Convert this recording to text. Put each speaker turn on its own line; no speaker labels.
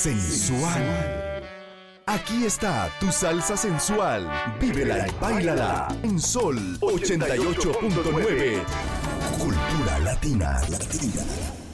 sensual. Aquí está tu salsa sensual. Vívela y báilala en Sol 88.9. Cultura latina.